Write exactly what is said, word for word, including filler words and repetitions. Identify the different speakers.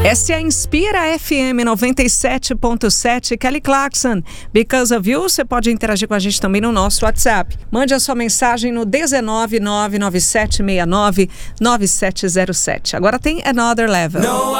Speaker 1: Essa é a Inspira F M noventa e sete ponto sete, Kelly Clarkson. Because of You, você pode interagir com a gente também no nosso WhatsApp. Mande a sua mensagem no um nove nove nove sete seis nove nove sete zero sete. Agora tem Another Level. No.